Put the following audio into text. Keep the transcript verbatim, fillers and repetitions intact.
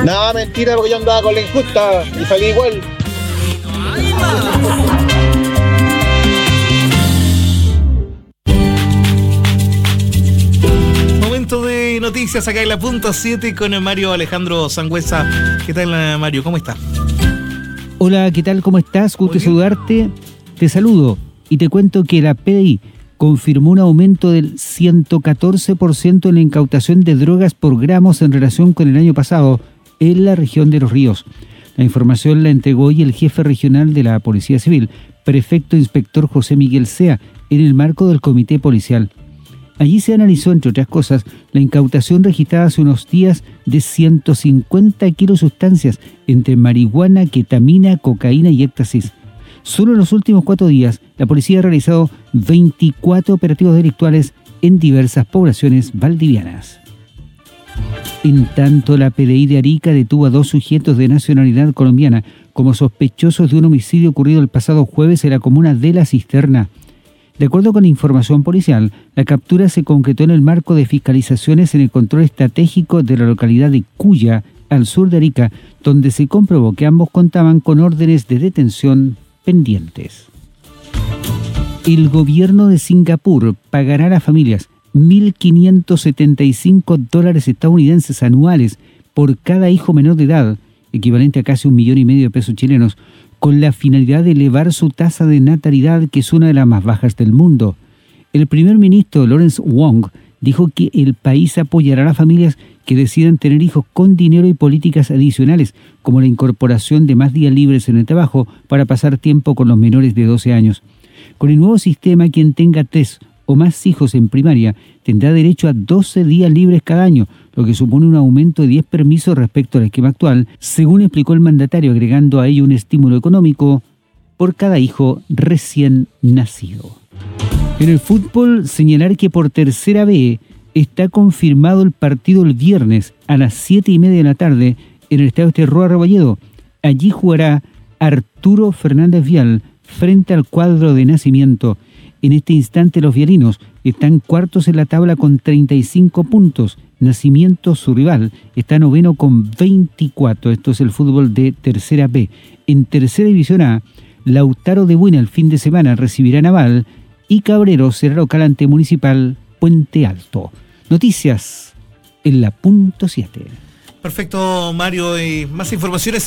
Nada, mentira, porque yo andaba con la injusta y salí igual. Momento de noticias acá en la punto siete con el Mario Alejandro Sangüesa. ¿Qué tal, Mario? ¿Cómo estás? Hola, ¿qué tal? ¿Cómo estás? Gusto saludarte. Te saludo y te cuento que la P D I confirmó un aumento del ciento catorce por ciento en la incautación de drogas por gramos en relación con el año pasado en la región de Los Ríos. La información la entregó hoy el jefe regional de la Policía Civil, prefecto inspector José Miguel Sea, en el marco del comité policial. Allí se analizó, entre otras cosas, la incautación registrada hace unos días de ciento cincuenta kilos de sustancias entre marihuana, ketamina, cocaína y éxtasis. Solo en los últimos cuatro días, la policía ha realizado veinticuatro operativos delictuales en diversas poblaciones valdivianas. En tanto, la P D I de Arica detuvo a dos sujetos de nacionalidad colombiana como sospechosos de un homicidio ocurrido el pasado jueves en la comuna de La Cisterna. De acuerdo con la información policial, la captura se concretó en el marco de fiscalizaciones en el control estratégico de la localidad de Cuya, al sur de Arica, donde se comprobó que ambos contaban con órdenes de detención pendientes. El gobierno de Singapur pagará a las familias mil quinientos setenta y cinco dólares estadounidenses anuales por cada hijo menor de edad, equivalente a casi un millón y medio de pesos chilenos, con la finalidad de elevar su tasa de natalidad, que es una de las más bajas del mundo. El primer ministro Lawrence Wong dijo que el país apoyará a las familias que decidan tener hijos con dinero y políticas adicionales, como la incorporación de más días libres en el trabajo para pasar tiempo con los menores de doce años. Con el nuevo sistema, quien tenga tres o más hijos en primaria tendrá derecho a doce días libres cada año, lo que supone un aumento de diez permisos respecto al esquema actual, según explicó el mandatario, agregando a ello un estímulo económico por cada hijo recién nacido. En el fútbol, señalar que por tercera vez está confirmado el partido el viernes a las siete y media de la tarde en el estadio Roa Rebolledo. Allí jugará Arturo Fernández Vial frente al cuadro de Nacimiento. En este instante los vialinos están cuartos en la tabla con treinta y cinco puntos. Nacimiento, su rival, está noveno con veinticuatro. Esto es el fútbol de tercera B. En tercera división A, Lautaro de Buena el fin de semana recibirá Naval y Cabrero será local ante Municipal Puente Alto. Noticias en la punto siete. Perfecto, Mario. Y más informaciones